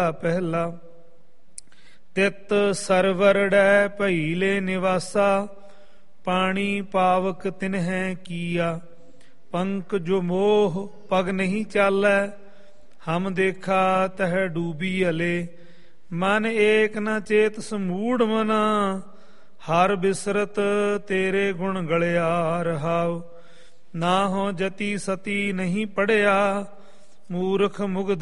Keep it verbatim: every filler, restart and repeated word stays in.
ਪਹਿਲਾ। ਤਿਤ ਸਰਵਰ ਡੈ ਭਈਲੇ ਨਿਵਾਸਾ, ਪਾਣੀ ਪਾਵਕ ਤਿਨਹਿ ਕੀਆ। ਪੰਕ ਜੋ ਮੋਹ ਪਗ ਨਹੀਂ ਚਾਲੈ, ਹਮ ਦੇਖਾ ਤਹ ਡੂਬੀ ਹਲੇ। ਮਨ ਏਕ ਨ ਚੇਤ ਸਮੂੜ ਮਨਾ, ਹਰ ਬਿਸਰਤ ਤੇਰੇ ਗੁਣ ਗਲਿਆ ਰਹਾਉ। ਨਾ ਹੋ ਜਤੀ ਸਤੀ ਨਹੀਂ ਪੜਿਆ, ਮੂਰਖ ਮੁਗਧ